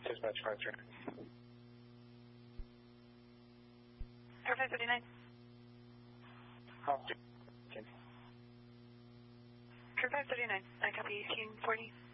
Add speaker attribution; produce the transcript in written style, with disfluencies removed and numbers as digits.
Speaker 1: Dispatch 53.
Speaker 2: Air 539.
Speaker 1: Officer.
Speaker 2: Air 539. I copy 1840.